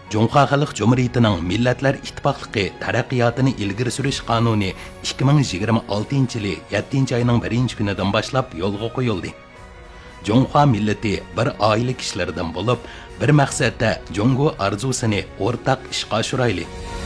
Cumhuriyet Xalq Cumhuriyetining Millatlar İttifaqlığı taraqqiyotini ilgari surish qonuni 2026 yili 7 oyning 1 kunidan boshlab yo'lga qo'yildi. Cumhuriyet millati bir oila kishilaridan bo'lib, bir maqsadda Jungo arzusini o'rtaq ishga oshirayli.